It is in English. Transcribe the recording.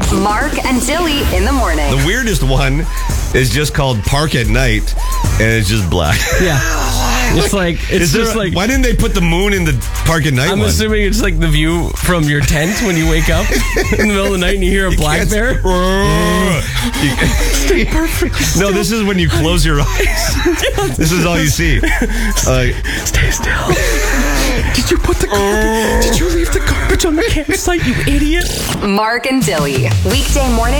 Mark and Dilly in the morning. The weirdest one is just called Park at Night, and it's just black. Yeah. It's like, why didn't they put the moon in the Park at Night I'm one? assuming it's like the view from your tent when you wake up in the middle of the night and you hear a black bear. Stay perfect. No, this is when you close your eyes. This is all you see. Stay still. Did you put the garbage? Did you leave the garbage on the campsite, you idiot? Mark and Dilly, weekday morning.